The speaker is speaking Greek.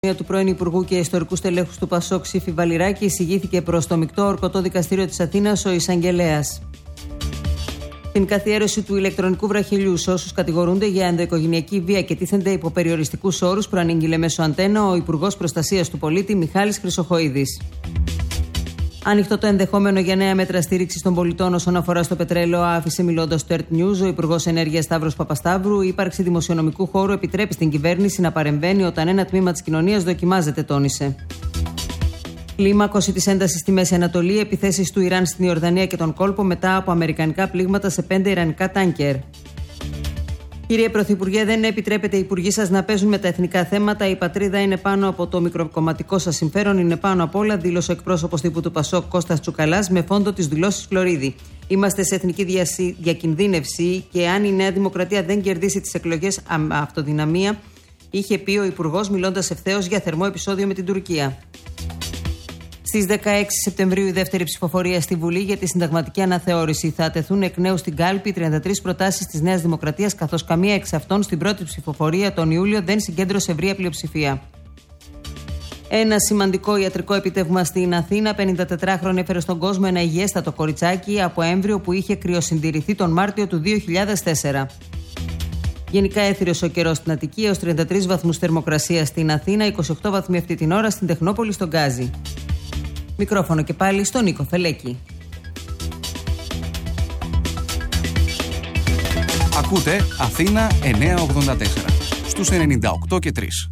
Του πρώην Υπουργού και ιστορικού στελέχους του ΠΑΣΟΚ Σύφη Βαλιράκη εισηγήθηκε προς το Μεικτό Ορκωτό Δικαστήριο της Αθήνας ο εισαγγελέας. Την καθιέρωση του ηλεκτρονικού βραχυλιού σε όσους κατηγορούνται για ενδοοικογενειακή βία και τίθενται υπό περιοριστικούς όρους προανήγγειλε μέσω αντένα ο Υπουργός Προστασίας του Πολίτη Μιχάλης Χρυσοχοΐδης. Ανοιχτό το ενδεχόμενο για νέα μέτρα στήριξης των πολιτών όσον αφορά στο πετρέλαιο, άφησε μιλώντας στο ERT News ο Υπουργός Ενέργειας Σταύρος Παπασταύρου. Η ύπαρξη δημοσιονομικού χώρου επιτρέπει στην κυβέρνηση να παρεμβαίνει όταν ένα τμήμα της κοινωνίας δοκιμάζεται, τόνισε. Κλίμακωση της έντασης στη Μέση Ανατολή, επιθέσεις του Ιράν στην Ιορδανία και τον κόλπο μετά από αμερικανικά πλήγματα σε 5 ιρανικά τάνκερ. Κύριε Πρωθυπουργέ, δεν επιτρέπετε οι υπουργοί σας να παίζουν με τα εθνικά θέματα. Η πατρίδα είναι πάνω από το μικροκομματικό σας συμφέρον, είναι πάνω απ' όλα, δήλωσε ο εκπρόσωπος τύπου του ΠΑΣΟΚ Κώστας Τσουκαλάς με φόντο τις δηλώσεις Φλωρίδη. Είμαστε σε εθνική διακινδύνευση και αν η Νέα Δημοκρατία δεν κερδίσει τις εκλογές αυτοδυναμία, είχε πει ο Υπουργός μιλώντας ευθέως για θερμό επεισόδιο με την Τουρκία. Στις 16 Σεπτεμβρίου η δεύτερη ψηφοφορία στη Βουλή για τη συνταγματική αναθεώρηση. Θα τεθούν εκ νέου στην κάλπη 33 προτάσεις της Νέας Δημοκρατίας, καθώς καμία εξ αυτών στην πρώτη ψηφοφορία τον Ιούλιο δεν συγκέντρωσε ευρεία πλειοψηφία. Ένα σημαντικό ιατρικό επιτεύγμα στην Αθήνα. 54χρονο έφερε στον κόσμο ένα υγιέστατο κοριτσάκι από έμβριο που είχε κρυοσυντηρηθεί τον Μάρτιο του 2004. Γενικά έθυρος ο καιρός στην Αττική, έως 33 βαθμούς θερμοκρασία στην Αθήνα, 28 βαθμοί αυτή την ώρα στην Τεχνόπολη στον Γκάζι. Μικρόφωνο και πάλι στον Νίκο Φελέκη. Ακούτε Αθήνα 984 στους 98 και 3.